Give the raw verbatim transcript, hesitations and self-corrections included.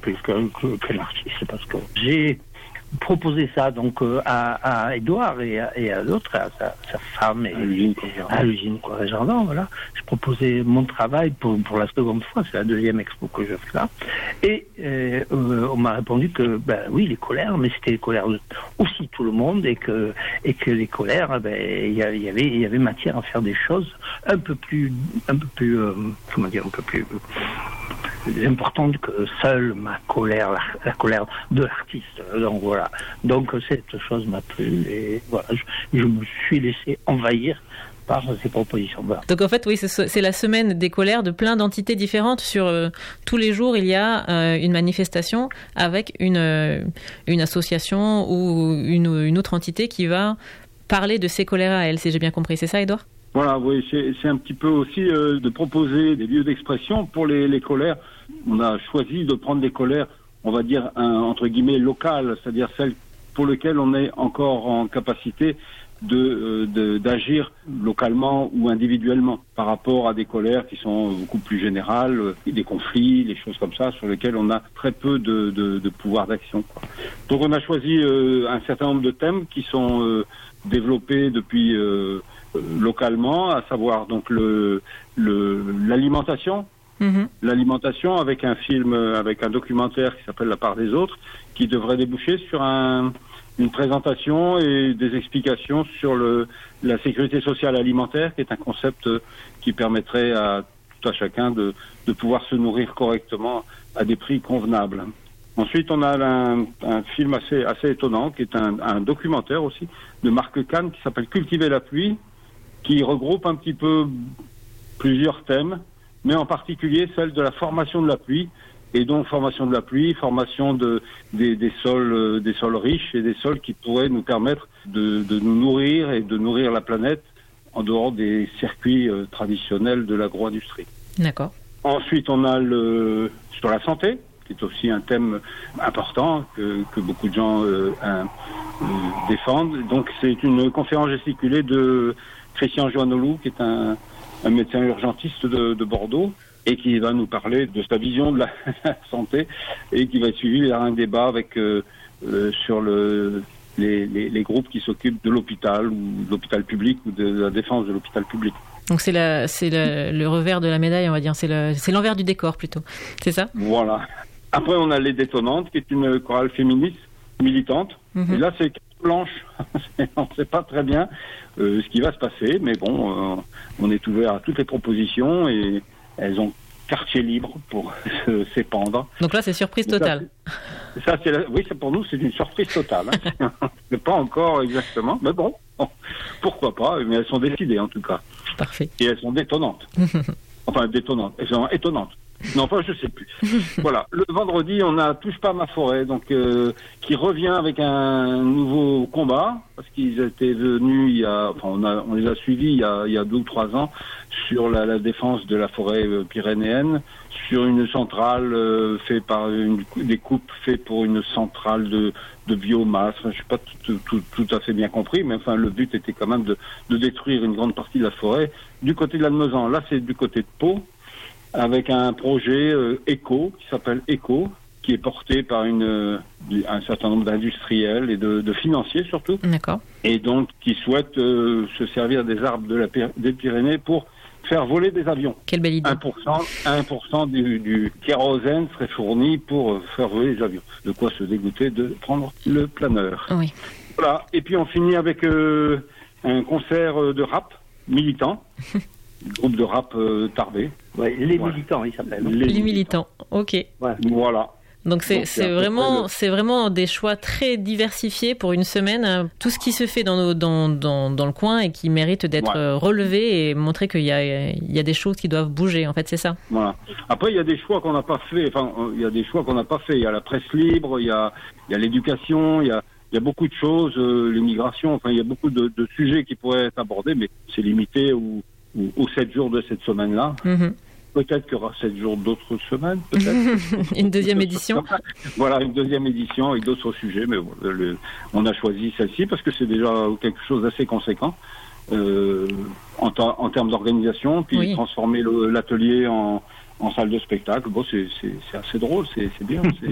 plus que, que, que l'artiste, parce que j'ai proposé ça donc euh, à, à Édouard et à, et à l'autre, à sa, sa femme et à l'usine Corée-Jardin, voilà. Je proposais mon travail pour, pour la seconde fois, c'est la deuxième expo que je fais là. Et euh, euh, on m'a répondu que ben oui, les colères, mais c'était les colères de aussi tout le monde, et que et que les colères, ben il y, y avait il y avait matière à faire des choses un peu plus un peu plus euh, comment dire un peu plus importante que seule ma colère, la, la colère de l'artiste. Donc voilà. Donc cette chose m'a plu et voilà, je, je me suis laissé envahir par ces propositions. Voilà. Donc en fait, oui, c'est, c'est la semaine des colères de plein d'entités différentes. Sur euh, tous les jours, il y a euh, une manifestation avec une euh, une association ou une, une autre entité qui va parler de ces colères à elle. Si j'ai bien compris, c'est ça, Édouard ? Voilà, oui, c'est, c'est un petit peu aussi euh, de proposer des lieux d'expression pour les, les colères. On a choisi de prendre des colères, on va dire, un, entre guillemets, locales, c'est-à-dire celles pour lesquelles on est encore en capacité de, euh, de, d'agir localement ou individuellement par rapport à des colères qui sont beaucoup plus générales, euh, des conflits, des choses comme ça, sur lesquelles on a très peu de, de, de pouvoir d'action, quoi. Donc on a choisi euh, un certain nombre de thèmes qui sont euh, développés depuis... Euh, localement, à savoir donc le, le l'alimentation, mmh. l'alimentation avec un film, avec un documentaire qui s'appelle La part des autres, qui devrait déboucher sur un, une présentation et des explications sur le la sécurité sociale alimentaire, qui est un concept qui permettrait à tout à chacun de de pouvoir se nourrir correctement à des prix convenables. Ensuite, on a un, un film assez assez étonnant, qui est un, un documentaire aussi de Marc Kahn, qui s'appelle Cultiver la pluie, qui regroupe un petit peu plusieurs thèmes, mais en particulier celle de la formation de la pluie, et donc formation de la pluie, formation de, des, des sols, euh, des sols riches et des sols qui pourraient nous permettre de, de nous nourrir et de nourrir la planète en dehors des circuits euh, traditionnels de l'agro-industrie. D'accord. Ensuite, on a le sur la santé, qui est aussi un thème important que, que beaucoup de gens euh, un, euh, défendent. Donc, c'est une conférence gesticulée de Christian Joannolou, qui est un, un médecin urgentiste de, de Bordeaux, et qui va nous parler de sa vision de la, la santé, et qui va être suivi par un débat avec euh, euh, sur le, les, les, les groupes qui s'occupent de l'hôpital, ou de l'hôpital public, ou de la défense de l'hôpital public. Donc c'est, la, c'est la, le revers de la médaille, on va dire, c'est, le, c'est l'envers du décor plutôt, c'est ça ? Voilà. Après, on a Les Détonantes, qui est une chorale féministe militante, mmh. et là c'est blanche, on ne sait pas très bien euh, ce qui va se passer, mais bon, euh, on est ouvert à toutes les propositions et elles ont quartier libre pour se, s'épandre. Donc là, c'est surprise totale. Ça, ça, c'est la, oui, c'est, pour nous, c'est une surprise totale. Hein. Mais pas encore exactement, mais bon, bon, pourquoi pas, mais elles sont décidées en tout cas. Parfait. Et elles sont détonnantes. Enfin, détonnantes, elles sont étonnantes. Non, pas, je sais plus. Voilà. Le vendredi, on a Touche pas à ma forêt, donc euh, qui revient avec un nouveau combat, parce qu'ils étaient venus il y a, enfin, on a, on les a suivis il y a, il y a deux ou trois ans sur la, la défense de la forêt euh, pyrénéenne, sur une centrale euh, faite par une, des coupes faites pour une centrale de, de biomasse. Enfin, je suis pas tout, tout, tout à fait bien compris, mais enfin, le but était quand même de, de détruire une grande partie de la forêt. Du côté de Lannemezan, là, c'est du côté de Pau, avec un projet euh, éco qui s'appelle Éco, qui est porté par une euh, un certain nombre d'industriels et de, de financiers surtout. D'accord. Et donc qui souhaitent euh, se servir des arbres de la, des Pyrénées pour faire voler des avions. Quelle belle idée. un pour cent, un pour cent du, du kérosène serait fourni pour faire voler les avions. De quoi se dégoûter de prendre le planeur. Oui. Voilà. Et puis on finit avec euh, un concert de rap militant. Groupe de rap euh, Tarbé. Ouais, les voilà. militants, ils s'appellent. Les, les militants. Ok. Ouais. Voilà. Donc c'est, Donc, c'est, c'est, vraiment, c'est vraiment des choix très diversifiés pour une semaine. Tout ce qui se fait dans, nos, dans, dans, dans le coin et qui mérite d'être ouais. relevé et montrer qu'il y a, il y a des choses qui doivent bouger, en fait, c'est ça. Voilà. Après, il y a des choix qu'on n'a pas fait. Enfin, il y a des choix qu'on n'a pas fait. Il y a la presse libre, il y a, il y a l'éducation, il y a, il y a beaucoup de choses, euh, l'immigration. Enfin, il y a beaucoup de, de sujets qui pourraient être abordés, mais c'est limité ou aux sept jours de cette semaine-là. Mmh. Peut-être qu'il y aura sept jours d'autres semaines, peut-être. Une deuxième édition. Voilà, une deuxième édition avec d'autres sujets, mais bon, le, on a choisi celle-ci parce que c'est déjà quelque chose d'assez conséquent euh, en, ta, en termes d'organisation, puis oui. transformer le, l'atelier en, en salle de spectacle. Bon, c'est, c'est, c'est assez drôle, c'est, c'est bien. C'est...